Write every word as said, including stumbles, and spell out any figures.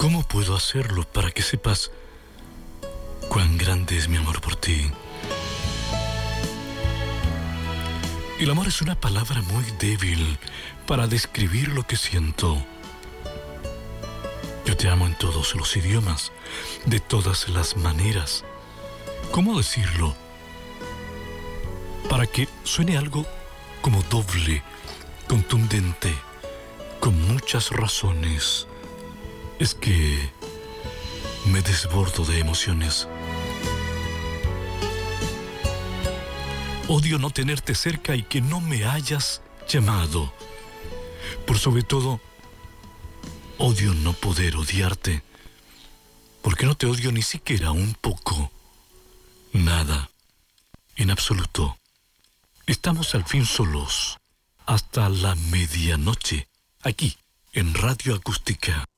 ¿Cómo puedo hacerlo para que sepas cuán grande es mi amor por ti? El amor es una palabra muy débil para describir lo que siento. Yo te amo en todos los idiomas, de todas las maneras. ¿Cómo decirlo? Para que suene algo como doble, contundente, con muchas razones. Es que me desbordo de emociones. Odio no tenerte cerca y que no me hayas llamado. Por sobre todo, odio no poder odiarte, porque no te odio ni siquiera un poco. Nada, en absoluto. Estamos al fin solos, hasta la medianoche, aquí, en Radio Acústica.